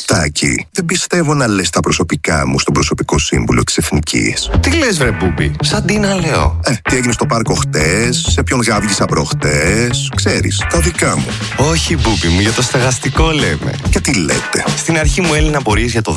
Τάκη, δεν πιστεύω να λες τα προσωπικά μου στον προσωπικό σύμβουλο της Εθνικής. Τι λες βρε Μπούμπη, σαν τι να λέω. Τι έγινε στο πάρκο χτες, σε ποιον γάβγισα προχτές, ξέρεις, τα δικά μου. Όχι Μπούμπη μου, για το στεγαστικό λέμε. Και τι λέτε. Στην αρχή μου έλυνε απορίες για το